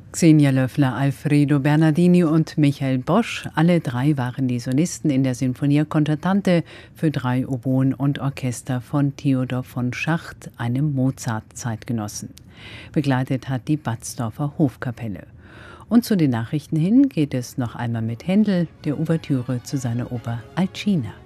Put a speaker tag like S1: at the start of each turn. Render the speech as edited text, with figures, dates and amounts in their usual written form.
S1: Xenia Löffler, Alfredo Bernardini und Michael Bosch, alle drei waren die Solisten in der Sinfonia Concertante für 3 Oboen und Orchester von Theodor von Schacht, einem Mozart-Zeitgenossen. Begleitet hat die Batzdorfer Hofkapelle. Und zu den Nachrichten hin geht es noch einmal mit Händel, der Ouvertüre zu seiner Oper Alcina.